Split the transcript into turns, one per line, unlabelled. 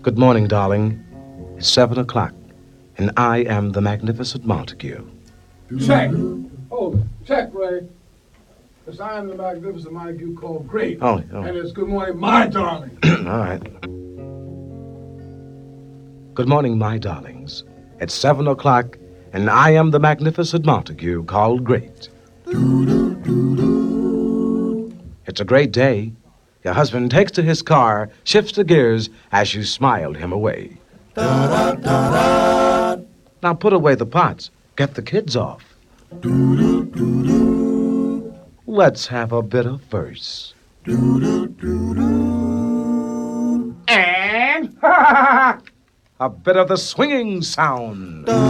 Good morning, darling. It's 7 o'clock, and I am the magnificent Montague.
Check. Hold it. Check, Ray. Because I am the magnificent Montague called Great.
Oh.
And it's good morning, my darling.
All right. Good morning, my darlings. It's 7 o'clock, and I am the magnificent Montague called Great. It's a great day. Your husband takes to his car, shifts the gears as you smiled him away. Now put away the pots. Get the kids off. Let's have a bit of verse.
And
A bit of the swinging sound.